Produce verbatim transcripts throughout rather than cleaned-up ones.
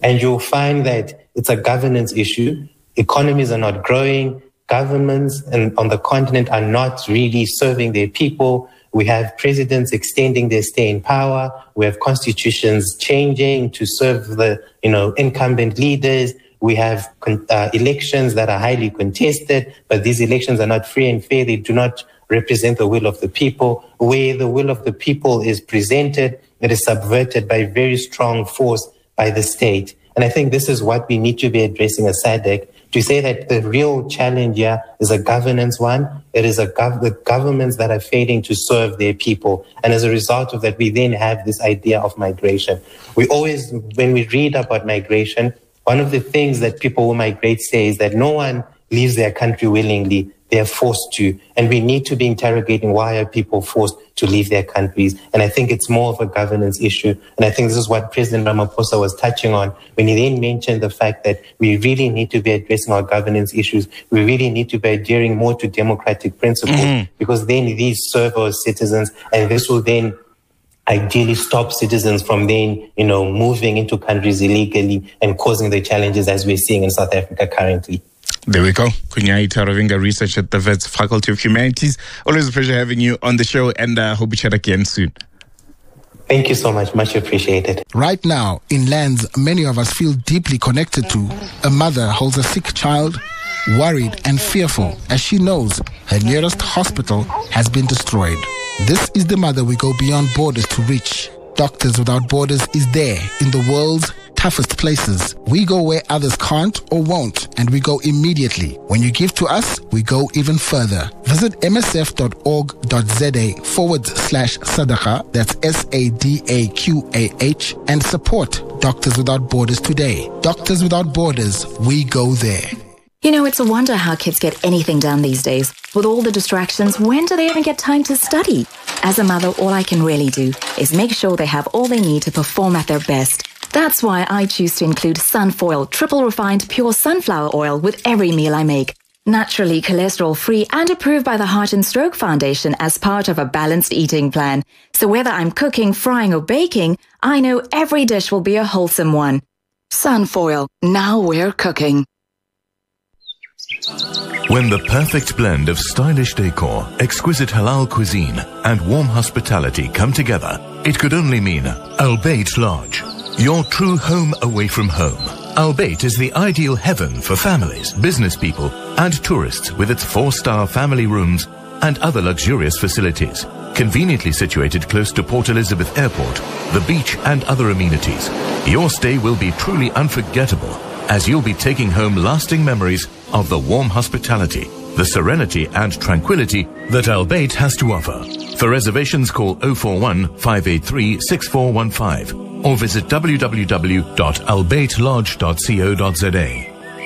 And you'll find that it's a governance issue. Economies are not growing. Governments and on the continent are not really serving their people. We have presidents extending their stay in power. We have constitutions changing to serve the, you know, incumbent leaders. We have uh, elections that are highly contested, but these elections are not free and fair. They do not represent the will of the people. Where the will of the people is presented, it is subverted by very strong force by the state. And I think this is what we need to be addressing as SADC, to say that the real challenge here is a governance one. It is a gov- the governments that are failing to serve their people. And as a result of that, we then have this idea of migration. We always, when we read about migration, one of the things that people who migrate say is that no one leaves their country willingly. They're forced to. And we need to be interrogating why are people forced to leave their countries. And I think it's more of a governance issue. And I think this is what President Ramaphosa was touching on when he then mentioned the fact that we really need to be addressing our governance issues. We really need to be adhering more to democratic principles, mm-hmm. because then these serve our citizens, and this will then ideally stop citizens from then, you know, moving into countries illegally and causing the challenges as we're seeing in South Africa currently. There we go. Kunyai Taravinga, research at the Wits Faculty of Humanities. Always a pleasure having you on the show, and I uh, hope we chat again soon. Thank you so much. Much appreciated. Right now, in lands many of us feel deeply connected to, a mother holds a sick child, worried and fearful as she knows her nearest hospital has been destroyed. This is the mother we go beyond borders to reach. Doctors Without Borders is there in the world's toughest places. We go where others can't or won't, and we go immediately. When you give to us, we go even further. Visit msf.org.za forward slash Sadaqah, that's S A D A Q A H, and support Doctors Without Borders today. Doctors Without Borders, we go there. You know, it's a wonder how kids get anything done these days. With all the distractions, when do they even get time to study? As a mother, all I can really do is make sure they have all they need to perform at their best. That's why I choose to include Sunfoil triple refined pure sunflower oil with every meal I make. Naturally cholesterol-free and approved by the Heart and Stroke Foundation as part of a balanced eating plan. So whether I'm cooking, frying or baking, I know every dish will be a wholesome one. Sunfoil, now we're cooking. When the perfect blend of stylish decor, exquisite halal cuisine and warm hospitality come together, it could only mean Al Bayt Lodge. Your true home away from home. Al Bayt is the ideal heaven for families, business people, and tourists with its four-star family rooms and other luxurious facilities. Conveniently situated close to Port Elizabeth Airport, the beach, and other amenities. Your stay will be truly unforgettable, as you'll be taking home lasting memories of the warm hospitality, the serenity and tranquility that Al Bayt has to offer. For reservations, call oh four one, five eight three, six four one five or visit w w w dot al bayt lodge dot co dot z a.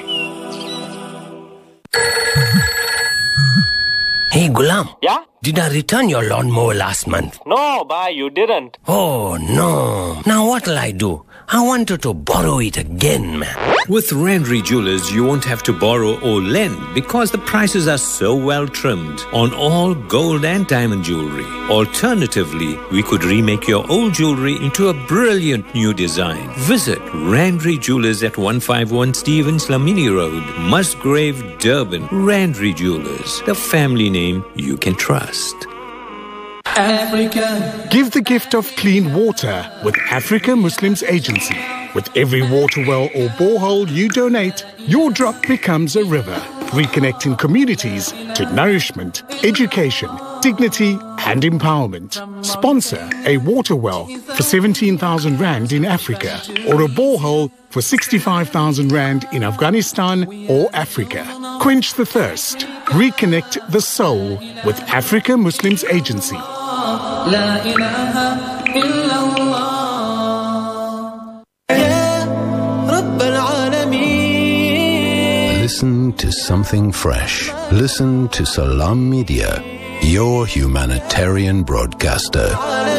Hey, Gulam. Yeah? Did I return your lawnmower last month? No, bhai, you didn't. Oh, no. Now what'll I do? I wanted to borrow it again, man. With Randry Jewelers, you won't have to borrow or lend because the prices are so well trimmed on all gold and diamond jewelry. Alternatively, we could remake your old jewelry into a brilliant new design. Visit Randry Jewelers at one fifty-one Stevens Lamini Road, Musgrave, Durban. Randry Jewelers, the family name you can trust. Africa. Give the gift of clean water with Africa Muslims Agency. With every water well or borehole you donate, your drop becomes a river, reconnecting communities to nourishment, education, dignity and empowerment. Sponsor a water well for seventeen thousand rand in Africa or a borehole for sixty-five thousand rand in Afghanistan or Africa. Quench the thirst. Reconnect the soul with Africa Muslims Agency. La ilaha illallah. Listen to something fresh. Listen to Salam Media, your humanitarian broadcaster.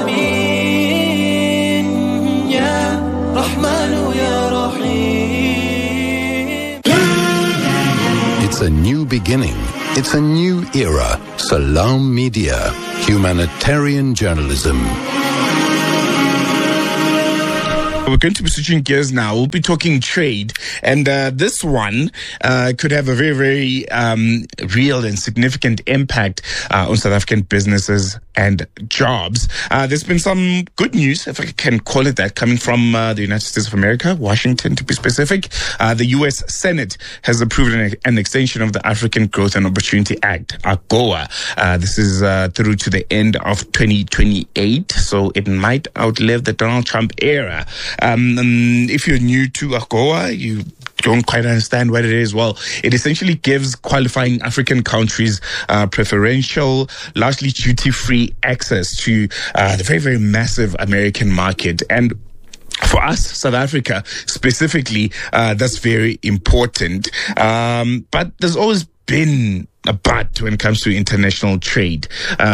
It's a new beginning. It's a new era. Salam Media, humanitarian journalism. we're going to be switching gears now. We'll be talking trade, and uh, this one uh, could have a very, very um, real and significant impact uh, on South African businesses and jobs. Uh, there's been some good news, if I can call it that, coming from uh, the United States of America, Washington to be specific. Uh, the U S Senate has approved an, an extension of the African Growth and Opportunity Act, AGOA. Uh, this is uh, through to the end of twenty twenty-eight, so it might outlive the Donald Trump era. Um, and if you're new to AGOA, you don't quite understand what it is. Well, it essentially gives qualifying African countries uh, preferential, largely duty-free access to uh, the very, very massive American market. And for us, South Africa specifically, uh, that's very important. Um, but there's always been a but when it comes to international trade.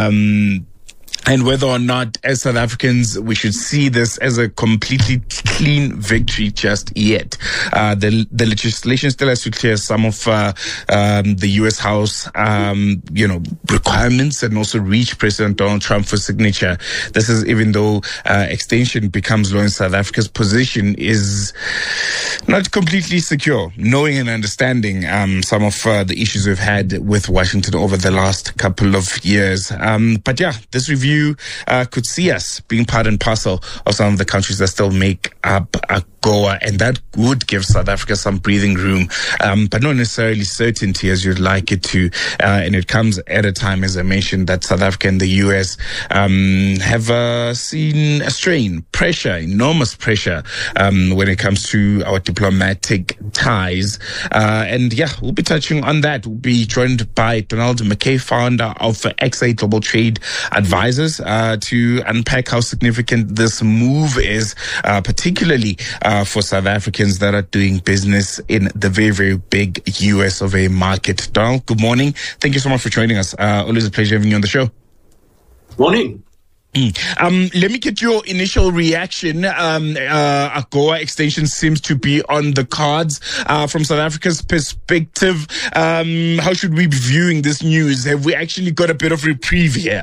Um, And whether or not, as South Africans, we should see this as a completely clean victory just yet. Uh, the the legislation still has to clear some of uh, um, the U S House, um, you know, requirements and also reach President Donald Trump for signature. This is even though uh, extension becomes law in South Africa's position is not completely secure, knowing and understanding um, some of uh, the issues we've had with Washington over the last couple of years. Um, but yeah, this review Uh, could see us being part and parcel of some of the countries that still make up AGOA, and that would give South Africa some breathing room, um, but not necessarily certainty as you'd like it to. Uh, and it comes at a time, as I mentioned, that South Africa and the U S um, have uh, seen a strain, pressure, enormous pressure um, when it comes to our diplomatic ties. Uh, and yeah, we'll be touching on that. We'll be joined by Donald McKay, founder of X A Global Trade Advisors, Uh, to unpack how significant this move is, uh, particularly uh, for South Africans that are doing business in the very, very big U S of A market. Donald, good morning. Thank you so much for joining us. Uh, always a pleasure having you on the show. Morning. Mm. Um, let me get your initial reaction. Um, uh, AGOA extension seems to be on the cards. Uh, from South Africa's perspective, um, how should we be viewing this news? Have we actually got a bit of reprieve here?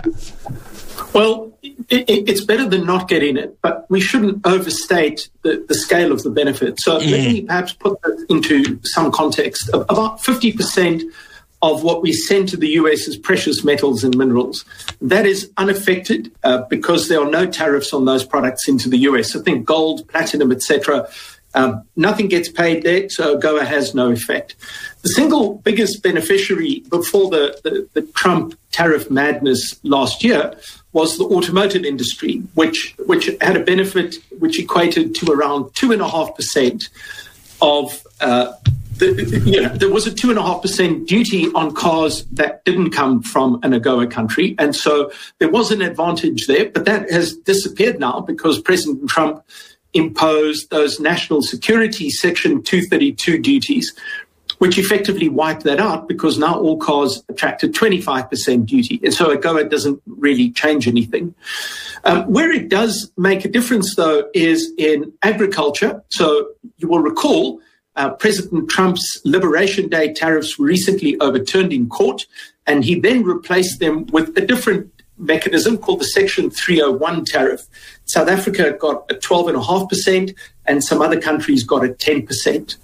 Well, it, it, it's better than not getting it, but we shouldn't overstate the, the scale of the benefit. So mm. let me perhaps put that into some context. About fifty percent of what we send to the U S is precious metals and minerals. That is unaffected uh, because there are no tariffs on those products into the U S. So think gold, platinum, et cetera. Um, nothing gets paid there, so AGOA has no effect. The single biggest beneficiary before the, the, the Trump tariff madness last year was the automotive industry, which which had a benefit which equated to around two and a half percent of uh, the, you know, there was a two and a half percent duty on cars that didn't come from an AGOA country, and so there was an advantage there, but that has disappeared now because President Trump imposed those national security Section two thirty-two duties, which effectively wiped that out because now all cars attracted twenty-five percent duty. And so AGOA doesn't really change anything. Um, where it does make a difference, though, is in agriculture. So you will recall uh, President Trump's Liberation Day tariffs were recently overturned in court, and he then replaced them with a different mechanism called the Section three oh one tariff. South Africa got a twelve point five percent and some other countries got a ten percent.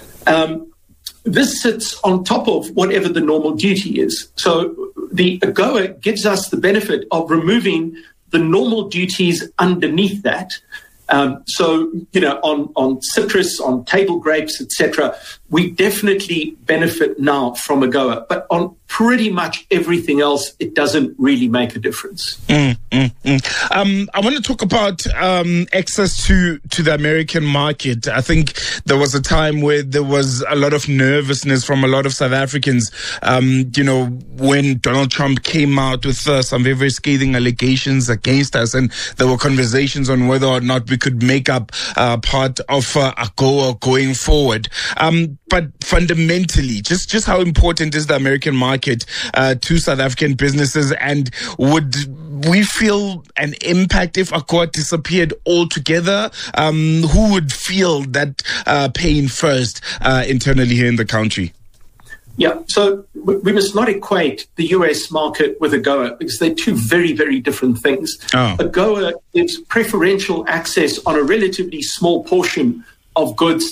Um, this sits on top of whatever the normal duty is. So the AGOA gives us the benefit of removing the normal duties underneath that. Um, so, you know, on, on citrus, on table grapes, et cetera, we definitely benefit now from AGOA. But on pretty much everything else, it doesn't really make a difference. Mm, mm, mm. Um, I want to talk about um, access to, to the American market. I think there was a time where there was a lot of nervousness from a lot of South Africans, um, you know, when Donald Trump came out with uh, some very, very scathing allegations against us. And there were conversations on whether or not we could make up uh, part of uh, AGOA going forward. Um, but fundamentally, just, just how important is the American market uh, to South African businesses, and would we feel an impact if AGOA disappeared altogether? Um, who would feel that uh, pain first uh, internally here in the country? Yeah, so we must not equate the U S market with AGOA because they're two very, very different things. Oh. AGOA gives preferential access on a relatively small portion of goods